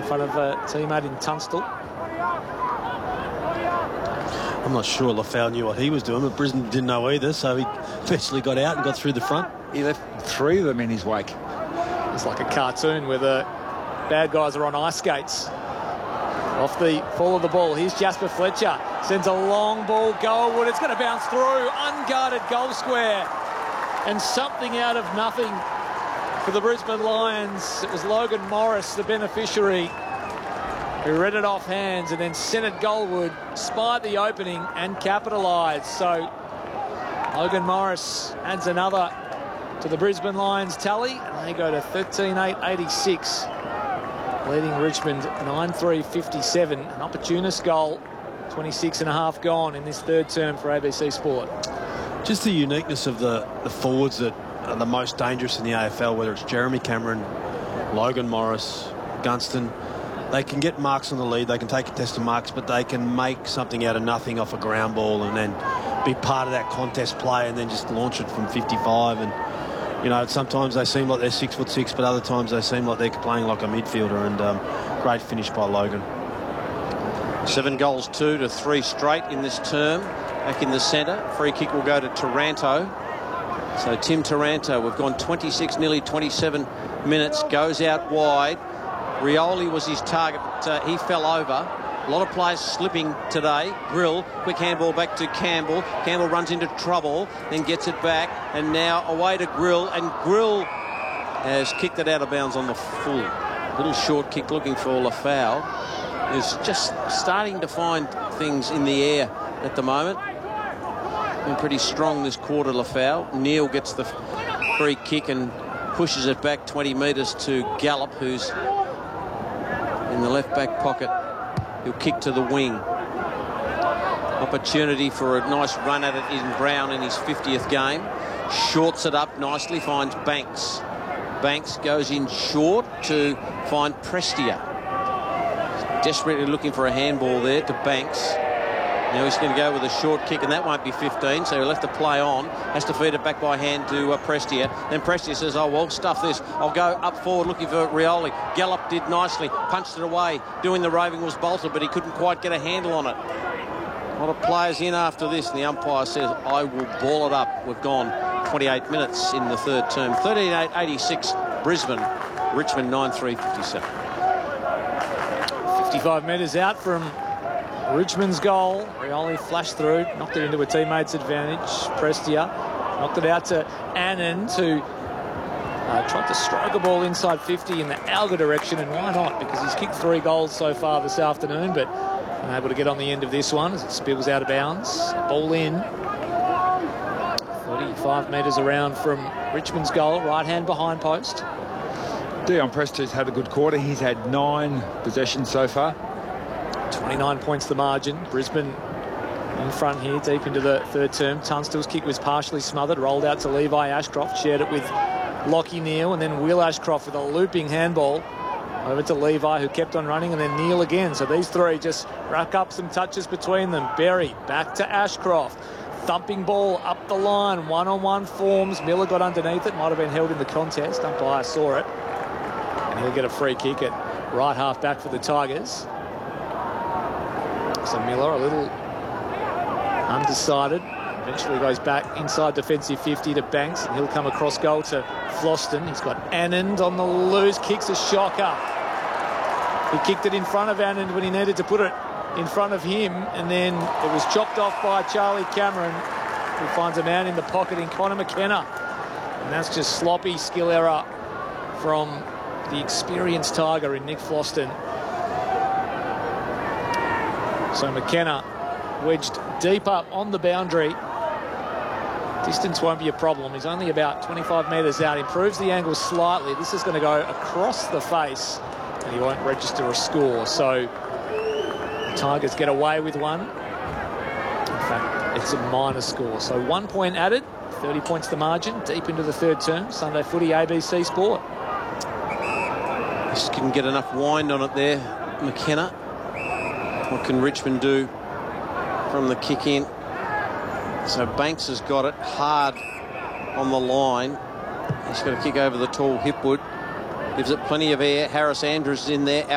in front of a teammate in Tunstall. I'm not sure Lafau knew what he was doing, but Brisbane didn't know either, so he eventually got out and got through the front. He left 3 of them in his wake. It's like a cartoon where the bad guys are on ice skates. Off the fall of the ball, here's Jasper Fletcher. Sends a long ball goalward. It's going to bounce through. Unguarded goal square. And something out of nothing for the Brisbane Lions. It was Logan Morris, the beneficiary, who read it off hands and then sent it goalward, spied the opening and capitalised. So Logan Morris adds another to the Brisbane Lions tally, and they go to 13-8-86, leading Richmond 9-3-57. An opportunist goal, 26 and a half gone in this third term for ABC Sport. Just the uniqueness of the forwards that are the most dangerous in the AFL, whether it's Jeremy Cameron, Logan Morris, Gunston. They can get marks on the lead, they can take contested marks, but they can make something out of nothing off a ground ball and then be part of that contest play and then just launch it from 55. And, you know, sometimes they seem like they're 6'6", but other times they seem like they're playing like a midfielder. And great finish by Logan. 7 goals, 2 to 3 straight in this term. Back in the centre. Free kick will go to Taranto. So Tim Taranto, we've gone 26, nearly 27 minutes, goes out wide. Rioli was his target, but he fell over. A lot of players slipping today. Grill, quick handball back to Campbell. Campbell runs into trouble, then gets it back, and now away to Grill, and Grill has kicked it out of bounds on the full. Little short kick looking for Lafau, who's just starting to find things in the air at the moment. Been pretty strong this quarter, Lafau. Neil gets the free kick and pushes it back 20 metres to Gallup, who's in the left back pocket. He'll kick to the wing. Opportunity for a nice run at it in Brown in his 50th game. Shorts it up nicely, finds Banks. Banks goes in short to find Prestia. Desperately looking for a handball there to Banks. Now he's going to go with a short kick, and that won't be 15, so he'll have to play on. Has to feed it back by hand to Prestia. Then Prestia says, oh, well, stuff this. I'll go up forward looking for Rioli. Gallup did nicely, punched it away. Doing the roving was Bolter, but he couldn't quite get a handle on it. A lot of players in after this, and the umpire says, I will ball it up. We've gone 28 minutes in the third term. 13-8-86, Brisbane. Richmond 9-3-57. 55 metres out from Richmond's goal. Rioli flashed through, knocked it into a teammate's advantage. Prestia knocked it out to Annan, who tried to strike a ball inside 50 in the Alga direction, and why not? Because he's kicked 3 goals so far this afternoon, but unable to get on the end of this one as it spills out of bounds. Ball in. 35 metres around from Richmond's goal, right hand behind post. Dion Prestia's had a good quarter. He's had 9 possessions so far. 29 points the margin. Brisbane in front here, deep into the third term. Tunstall's kick was partially smothered, rolled out to Levi Ashcroft, shared it with Lockie Neal, and then Will Ashcroft with a looping handball over to Levi, who kept on running, and then Neal again. So these three just rack up some touches between them. Berry back to Ashcroft. Thumping ball up the line, one-on-one forms. Miller got underneath it, might have been held in the contest. Umpire saw it, and he'll get a free kick at right half back for the Tigers. So Miller a little undecided. Eventually goes back inside defensive 50 to Banks, and he'll come across goal to Floston. He's got Anand on the loose, kicks a shocker. He kicked it in front of Anand when he needed to put it in front of him, and then it was chopped off by Charlie Cameron, who finds a man in the pocket in Connor McKenna. And that's just sloppy skill error from the experienced Tiger in Nick Floston. So McKenna wedged deep up on the boundary. Distance won't be a problem. He's only about 25 metres out. Improves the angle slightly. This is going to go across the face, and he won't register a score. So the Tigers get away with one. In fact, it's a minor score. So 1 point added, 30 points the margin, deep into the third term. Sunday Footy, ABC Sport. Just couldn't get enough wind on it there, McKenna. What can Richmond do from the kick in? So Banks has got it hard on the line. He's got to kick over the tall Hipwood. Gives it plenty of air. Harris Andrews in there.